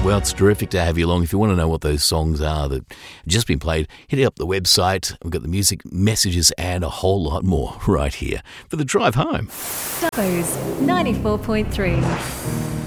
Well, it's terrific to have you along. If you want to know what those songs are that have just been played, hit up the website. We've got the music, messages, and a whole lot more right here for the drive home. Dubbo's 94.3.